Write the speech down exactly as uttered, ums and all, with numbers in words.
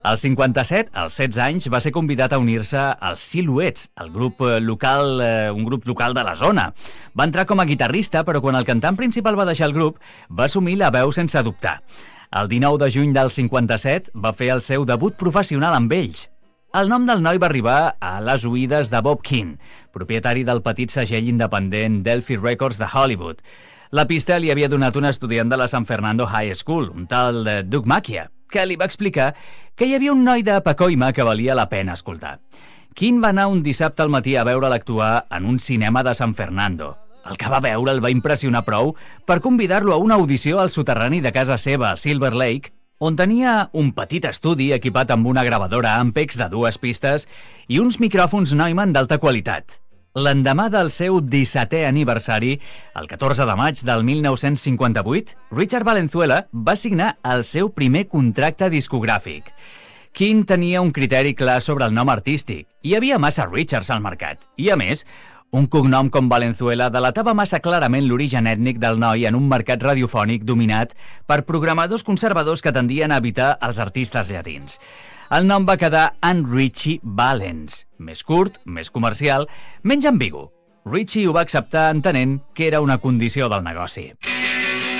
Als cinquanta-set, als setze anys, va ser convidat a unir-se als Silhouettes, el grup local, eh, un grup local de la zona. Va entrar com a guitarrista, però quan el cantant principal va deixar el grup, va assumir la veu sense dubtar. El dinou de juny del cinquanta-set va fer el seu debut professional amb ells. El nom del noi va arribar a les oïdes de Bob Keane, propietari del petit segell independent Delphi Records de Hollywood. La pista li havia donat un estudiant de la San Fernando High School, un tal Doug Macchia, que li va explicar que hi havia un noi de Pacoima que valia la pena escoltar. Keane va anar un dissabte al matí a veure'l actuar en un cinema de San Fernando. El que va veure el va impressionar prou per convidar-lo a una audició al soterrani de casa seva, Silver Lake, on tenia un petit estudi equipat amb una gravadora Ampex de dues pistes i uns micròfons Neumann d'alta qualitat. L'endemà del seu dissetè aniversari, el catorze de maig del mil nou-cents cinquanta-vuit, Richard Valenzuela va signar el seu primer contracte discogràfic. Keane tenia un criteri clar sobre el nom artístic. Hi havia massa Richards al mercat. I, a més, un cognom com Valenzuela delatava massa clarament l'origen ètnic del noi en un mercat radiofònic dominat per programadors conservadors que tendien a evitar els artistes llatins. El nom va quedar en Richie Valens. Més curt, més comercial, menys ambigu. Richie ho va acceptar entenent que era una condició del negoci.